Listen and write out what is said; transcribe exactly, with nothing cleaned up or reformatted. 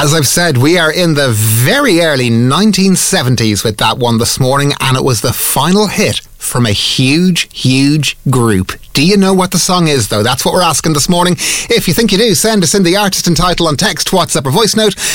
As I've said, we are in the very early nineteen seventies with that one this morning, and it was the final hit from a huge, huge group. Do you know what the song is, though? That's what we're asking this morning. If you think you do, send us in the artist and title on text, WhatsApp or voice note